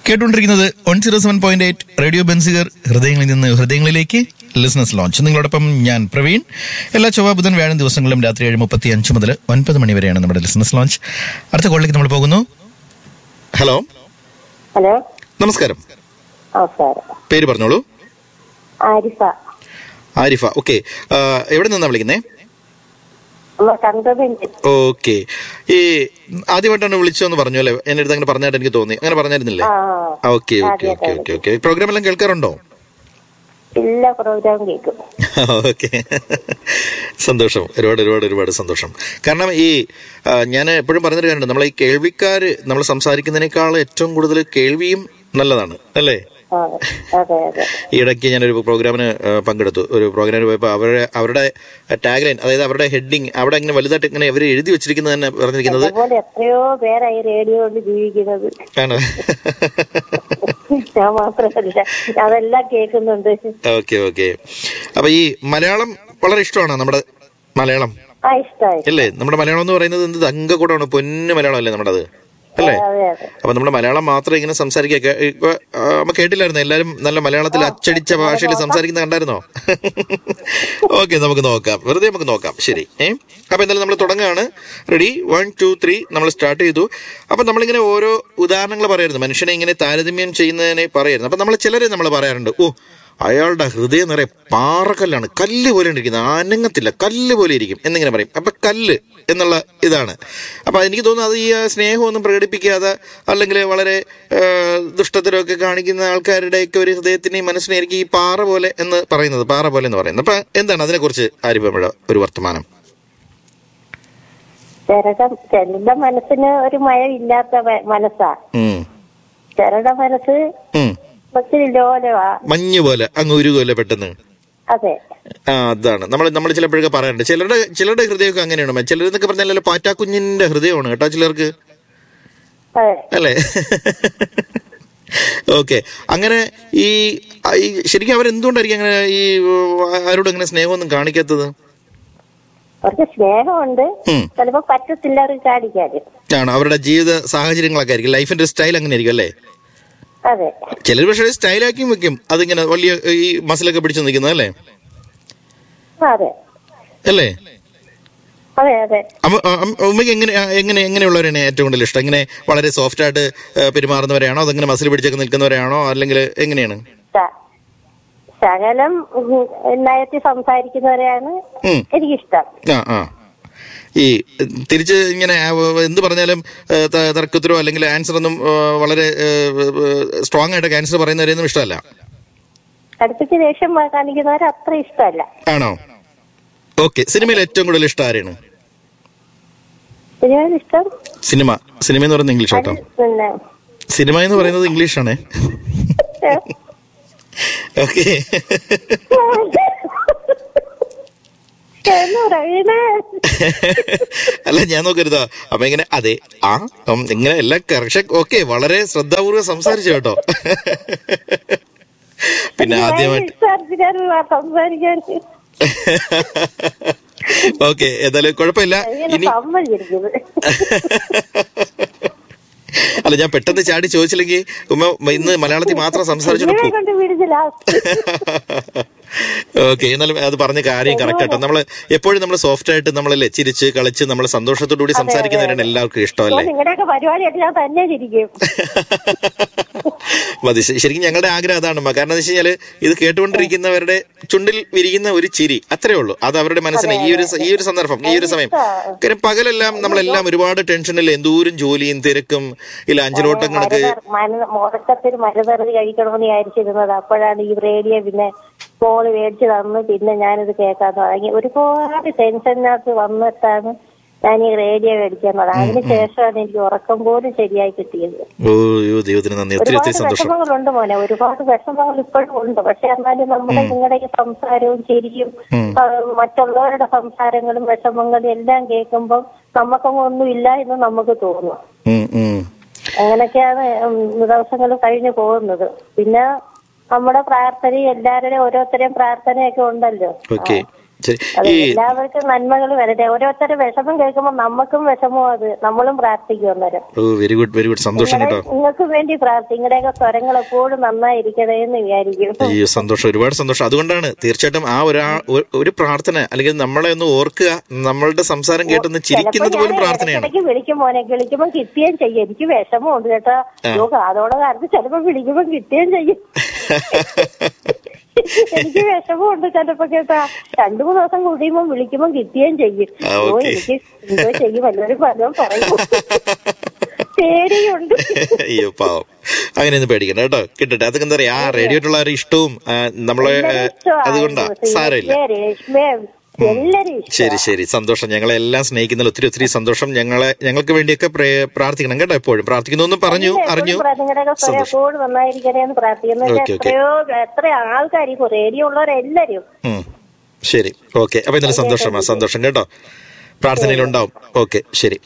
കേട്ടുകൊണ്ടിരിക്കുന്നത് 107.8 radio Benziger, ഹൃദയങ്ങളിൽ നിന്ന് ഹൃദയങ്ങളിലേക്ക് ലിസണേഴ്സ് ലോഞ്ച്. നിങ്ങളോടൊപ്പം ഞാൻ പ്രവീൺ. എല്ലാ ചൊവ്വ, ബുധൻ, വ്യാഴം ദിവസങ്ങളും രാത്രി 7:35 മുതൽ 9 മണി വരെയാണ് നമ്മുടെ ലിസണേഴ്സ് ലോഞ്ച്. അടുത്ത കോളിലേക്ക് നമ്മൾ പോകുന്നു. ഹലോ. ഹലോ, നമസ്കാരം. പേര് പറഞ്ഞോളൂ. ആരിഫ. ആരിഫ, ഓക്കെ. എവിടെ നിന്നാ വിളിക്കുന്നേ? ഓക്കെ. ഈ ആദ്യമായിട്ടാണ് വിളിച്ചോന്ന് പറഞ്ഞു അല്ലേ? എന്റെ അടുത്ത് അങ്ങനെ പറഞ്ഞായിട്ട് എനിക്ക് തോന്നി. അങ്ങനെ പറഞ്ഞായിരുന്നില്ലേ? Okay okay okay okay okay. Programme എല്ലാം കേൾക്കാറുണ്ടോ? എല്ലാ പ്രോഗ്രാം കേൾക്കും. ഓക്കെ, സന്തോഷം. ഒരുപാട് ഒരുപാട് ഒരുപാട് സന്തോഷം. കാരണം ഈ ഞാൻ എപ്പോഴും പറഞ്ഞൊരു കാര്യമുണ്ട്, നമ്മളെ ഈ കേൾവിക്കാര് നമ്മൾ സംസാരിക്കുന്നതിനേക്കാൾ ഏറ്റവും കൂടുതൽ കേൾവിയും നല്ലതാണ് അല്ലേ? ഈ ഇടയ്ക്ക് ഞാനൊരു പ്രോഗ്രാമിന് പങ്കെടുത്തു. ഒരു പ്രോഗ്രാമിന് പോയപ്പോൾ അവരുടെ ടാഗ് ലൈൻ, അതായത് അവരുടെ ഹെഡിങ് അവിടെ ഇങ്ങനെ വലുതായിട്ട് ഇങ്ങനെ ഇവർ എഴുതി വെച്ചിരിക്കുന്നത് തന്നെ പറഞ്ഞിരിക്കുന്നത് എത്രയോ പേരായി റേഡിയോ കൊണ്ട് ജീവിക്കുന്നത് ആണ്. ഞാൻ മാത്രമല്ല, അതെല്ലാം കേൾക്കുന്നുണ്ട്. Okay okay. അപ്പൊ ഈ മലയാളം വളരെ ഇഷ്ടമാണോ? നമ്മുടെ മലയാളം അല്ലേ? നമ്മുടെ മലയാളം എന്ന് പറയുന്നത് എന്ത് തങ്കക്കൂടാണ്, പൊന്നു മലയാളം അല്ലേ നമ്മുടേത്, അല്ലേ? അപ്പൊ നമ്മുടെ മലയാളം മാത്രം ഇങ്ങനെ സംസാരിക്കുക. ഇപ്പൊ നമ്മ കേട്ടില്ലായിരുന്നു, എല്ലാരും നല്ല മലയാളത്തിൽ അച്ചടിച്ച ഭാഷയിൽ സംസാരിക്കുന്ന കണ്ടായിരുന്നോ? ഓക്കെ, നമുക്ക് നോക്കാം, വെറുതെ നമുക്ക് നോക്കാം. ശരി. അപ്പൊ എന്തായാലും നമ്മൾ തുടങ്ങുകയാണ്. റെഡി? 1 2 3 നമ്മൾ സ്റ്റാർട്ട് ചെയ്തു. അപ്പൊ നമ്മളിങ്ങനെ ഓരോ ഉദാഹരണങ്ങൾ പറയായിരുന്നു, മനുഷ്യനെ ഇങ്ങനെ താരതമ്യം ചെയ്യുന്നതിനെ പറയായിരുന്നു. അപ്പൊ നമ്മൾ ചിലരെ നമ്മൾ പറയാറുണ്ട്, ഓ അയാളുടെ ഹൃദയം നിറയെ പാറക്കല്ലാണ്, കല്ല് പോലെ ഇരിക്കുന്നത്, അനങ്ങത്തില്ല, കല്ല് പോലെ ഇരിക്കും എന്നിങ്ങനെ പറയും. അപ്പൊ കല്ല് എന്നുള്ള ഇതാണ്. അപ്പൊ എനിക്ക് തോന്നുന്നു അത് ഈ സ്നേഹമൊന്നും പ്രകടിപ്പിക്കാതെ അല്ലെങ്കിൽ വളരെ ദുഷ്ടത്തരമൊക്കെ കാണിക്കുന്ന ആൾക്കാരുടെയൊക്കെ ഒരു ഹൃദയത്തിനെയും മനസ്സിനെയായിരിക്കും ഈ പാറ പോലെ എന്ന് പറയുന്നത്, പാറ പോലെ എന്ന് പറയുന്നത്. അപ്പൊ എന്താണ് അതിനെക്കുറിച്ച് ആരിഫയുടെ ഒരു വർത്തമാനം? ചിലരുടെ മനസ്സിന് ഒരു മയമില്ലാത്ത മനസ്സാ, ചിലരുടെ മനസ്സ് മഞ്ഞ് പോലെ അങ്ങ് ഉരുകോലെ പെട്ടെന്ന്. അതെ, അതാണ് നമ്മൾ ചിലപ്പോഴൊക്കെ പറയാറുണ്ട്. ചിലരുടെ ഹൃദയമൊക്കെ അങ്ങനെയാണ്. ചിലരെന്നൊക്കെ പറഞ്ഞാൽ പാറ്റാക്കുഞ്ഞിന്റെ ഹൃദയമാണ് കേട്ടോ ചിലർക്ക്, അല്ലേ? ഓക്കെ. അങ്ങനെ ഈ ശരിക്കും അവരെന്തുകൊണ്ടായിരിക്കും അങ്ങനെ ഈ ആരോടും അങ്ങനെ സ്നേഹമൊന്നും കാണിക്കാത്തത്? അവർക്ക് സ്നേഹമുണ്ട്, ചിലപ്പോ പറ്റത്തില്ല അവർക്ക് കാണിക്കാതെ. ആണ്, അവരുടെ ജീവിത സാഹചര്യങ്ങളൊക്കെ ആയിരിക്കും, ലൈഫിന്റെ സ്റ്റൈൽ അങ്ങനെ ആയിരിക്കും അല്ലേ? ചിലർ പക്ഷേ സ്റ്റൈലാക്കിയും വെക്കും, അതിങ്ങനെ വലിയ ഈ മസിലൊക്കെ പിടിച്ചു നിൽക്കുന്നത് അല്ലേ? അല്ലേ? ഉമ്മയ്ക്ക് എങ്ങനെയുള്ളവരാണ് ഏറ്റവും കൂടുതൽ ഇഷ്ടം? ഇങ്ങനെ വളരെ സോഫ്റ്റ് ആയിട്ട് പെരുമാറുന്നവരെയാണോ, അതെങ്ങനെ മസിൽ പിടിച്ചൊക്കെ നിൽക്കുന്നവരെയാണോ, അല്ലെങ്കിൽ എങ്ങനെയാണ്? ശകലം നയത്തിൽ സംസാരിക്കുന്നവരെയാണ് എനിക്കിഷ്ടം. ഈ തിരിച്ച് ഇങ്ങനെ എന്ത് പറഞ്ഞാലും തർക്കത്തിലോ അല്ലെങ്കിൽ ആൻസർ ഒന്നും വളരെ സ്ട്രോങ് ആയിട്ട് ആൻസർ പറയുന്നവരെയൊന്നും ഇഷ്ടമല്ല. അടുപ്പിച്ച് ദേഷ്യം കാണിക്കുന്നവരെ അത്ര ഇഷ്ടമല്ല. ആണോ? ഓക്കെ. സിനിമയിൽ ഏറ്റവും കൂടുതൽ ഇഷ്ടം ആരെയാണ്? സിനിമ എന്ന് പറയുന്നത് ഇംഗ്ലീഷ് ആട്ടോ. സിനിമ എന്ന് പറയുന്നത് ഇംഗ്ലീഷാണേ. ഓക്കെ. അല്ല, ഞാൻ നോക്കരുതോ? അപ്പൊ ഇങ്ങനെ അതെ ഇങ്ങനെ എല്ലാം കറക്ഷൻ. ഓക്കെ, വളരെ ശ്രദ്ധാപൂർവ്വം സംസാരിച്ചു കേട്ടോ. പിന്നെ ആദ്യമായിട്ട് ഓക്കെ, ഏതായാലും കുഴപ്പമില്ല. ഇനി അല്ല, ഞാൻ പെട്ടെന്ന് ചാടി ചോദിച്ചില്ലെങ്കിൽ ഉമ്മ ഇന്ന് മലയാളത്തിൽ മാത്രം സംസാരിച്ചിട്ട് പോകും. ഓക്കെ, എന്നാലും അത് പറഞ്ഞ കാര്യം കറക്റ്റ് ആട്ടോ. നമ്മള് എപ്പോഴും നമ്മൾ സോഫ്റ്റ് ആയിട്ട് നമ്മളല്ലേ ചിരിച്ച് കളിച്ച് നമ്മൾ സന്തോഷത്തോടുകൂടി സംസാരിക്കുന്നവരാണ് എല്ലാവർക്കും ഇഷ്ടമല്ലേ? മതി. ശരിക്കും ഞങ്ങളുടെ ആഗ്രഹം അതാണ്. കാരണം എന്താ വെച്ച് കഴിഞ്ഞാല് ഇത് കേട്ടുകൊണ്ടിരിക്കുന്നവരുടെ ചുണ്ടിൽ വിരിയുന്ന ഒരു ചിരി, അത്രേ ഉള്ളൂ. അത് അവരുടെ മനസ്സിനെ ഈ ഒരു സന്ദർഭം, ഈ ഒരു സമയം. കാര്യം പകലെല്ലാം നമ്മളെല്ലാം ഒരുപാട് ടെൻഷനിൽ എന്തോരം ജോലിയും തിരക്കും ഇല്ല, അഞ്ചലോട്ടം കണക്ക് കഴിക്കണമെന്ന് വിചാരിച്ചിരുന്നത്. അപ്പോഴാണ് ഈ റേഡിയോ പിന്നെ ഫോണ് മേടിച്ച് തന്നു. പിന്നെ ഞാനിത് കേൾക്കാൻ തുടങ്ങി. ഒരുപാട് ടെൻഷനകത്ത് വന്നിട്ടാണ് ഞാൻ ഈ റേഡിയോ മേടിക്കുന്നത്. അതിനുശേഷമാണ് എനിക്ക് ഉറക്കം പോലും ശരിയായി കിട്ടിയത്. ഒരുപാട് വിഷമങ്ങളുണ്ട് മോനെ, ഒരുപാട് വിഷമങ്ങൾ ഇപ്പോഴും ഉണ്ട്. പക്ഷെ എന്നാലും നമ്മുടെ നിങ്ങളുടെ ഈ സംസാരവും ചിരിയും മറ്റുള്ളവരുടെ സംസാരങ്ങളും വിഷമങ്ങളും എല്ലാം കേൾക്കുമ്പോൾ നമുക്കൊന്നും ഇല്ല എന്ന് നമുക്ക് തോന്നും. അങ്ങനെയൊക്കെയാണ് ദിവസങ്ങൾ കഴിഞ്ഞു പോകുന്നത്. പിന്നെ നമ്മുടെ പ്രാർത്ഥനയും എല്ലാവരുടെയും ഓരോരുത്തരെയും പ്രാർത്ഥനയൊക്കെ ഉണ്ടല്ലോ. ശരി. എല്ലാവർക്കും നന്മകൾ വരട്ടെ. ഓരോരുത്തരുടെ വിഷമം കേൾക്കുമ്പോൾ നമുക്കും വിഷമവും, അത് നമ്മളും പ്രാർത്ഥിക്കും അന്നേരം. Very good very good. സന്തോഷം കേട്ടോ. നിങ്ങൾക്ക് വേണ്ടി പ്രാർത്ഥിക്കും. നിങ്ങളുടെയൊക്കെ സ്വരങ്ങൾ എപ്പോഴും നന്നായിരിക്കണേ എന്ന് വിചാരിക്കും. അയ്യോ സന്തോഷം, ഒരുപാട് സന്തോഷം. അതുകൊണ്ടാണ് തീർച്ചയായിട്ടും ആ ഒരു പ്രാർത്ഥന, അല്ലെങ്കിൽ നമ്മളെ ഒന്ന് ഓർക്കുക, നമ്മളുടെ സംസാരം കേട്ടൊന്ന് ചിരിക്കുന്നത് പോലും പ്രാർത്ഥനയാണ്. വിളിക്കും മോനെ, വിളിക്കുമ്പോൾ കിട്ടുകയും ചെയ്യും. എനിക്ക് വിഷമമുണ്ട് കേട്ടോ. അതോടെ കാലത്ത് ചിലപ്പോ വിളിക്കുമ്പോൾ കിട്ടുകയും ചെയ്യും. എനിക്ക് വിഷമമുണ്ട് ചിലപ്പോ കേട്ടാ. 2-3 ദിവസം കഴിയുമ്പോ വിളിക്കുമ്പോ കിട്ടുകയും ചെയ്യും. എനിക്ക് എന്തോ ചെയ്യും, എല്ലാവരും പലതും പറയും. പേടിയുണ്ട്. അയ്യോ പാവം, അങ്ങനെയൊന്നും പേടിക്കണ്ട കേട്ടോ, കിട്ടട്ടെ. അതൊക്കെ എന്താ പറയാ, ആ റേഡിയോട്ടുള്ള ഒരു ഇഷ്ടവും നമ്മളെ, അതുകൊണ്ടാ സാരമില്ല. ശരി ശരി, സന്തോഷം. ഞങ്ങളെല്ലാം സ്നേഹിക്കുന്നതിൽ ഒത്തിരി ഒത്തിരി സന്തോഷം. ഞങ്ങൾക്ക് വേണ്ടിയൊക്കെ പ്രാർത്ഥിക്കണം കേട്ടോ. എപ്പോഴും പ്രാർത്ഥിക്കുന്നു പറഞ്ഞു അറിഞ്ഞു. എത്ര ആൾക്കാർ റേഡിയോ ഉള്ളവരെല്ലാരും. ശരി, ഓക്കെ. അപ്പൊ ഇന്നലെ സന്തോഷം കേട്ടോ. പ്രാർത്ഥനയിലുണ്ടാവും. ഓക്കെ, ശരി.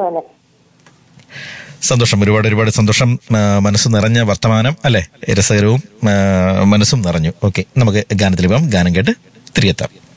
സന്തോഷം, ഒരുപാട് സന്തോഷം. മനസ്സ് നിറഞ്ഞ വർത്തമാനം അല്ലെ, രസകരവും മനസ്സും നിറഞ്ഞു. ഓക്കെ, നമുക്ക് ഗാനത്തിൽ പോകാം. ഗാനം കേട്ട് തിരികെത്താം.